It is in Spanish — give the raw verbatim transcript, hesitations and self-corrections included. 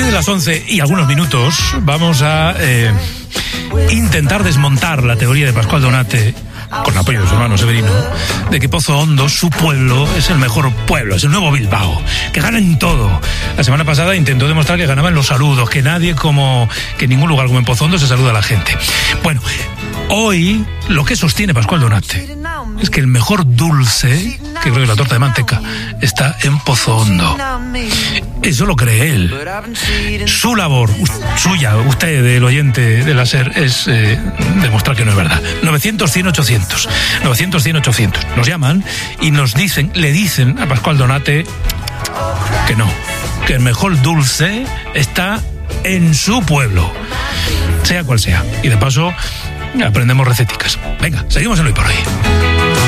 partir de las once y algunos minutos vamos a eh, intentar desmontar la teoría de Pascual Donate, con apoyo de su hermano Severino, de que Pozo Hondo, su pueblo, es el mejor pueblo, es el nuevo Bilbao, que gana en todo. La semana pasada intentó demostrar que ganaba en los saludos, que nadie como, que en ningún lugar como en Pozo Hondo se saluda a la gente. Bueno, hoy lo que sostiene Pascual Donate es que el mejor dulce, que creo que la torta de manteca, está en Pozo Hondo. Eso lo cree él. Su labor, suya, usted, del oyente de la SER, es eh, demostrar que no es verdad. novecientos, cien, ochocientos. novecientos, cien, ochocientos. Nos llaman y nos dicen, le dicen a Pascual Donate que no, que el mejor dulce está en su pueblo, sea cual sea. Y de paso aprendemos receticas. Venga, seguimos en Hoy por Hoy.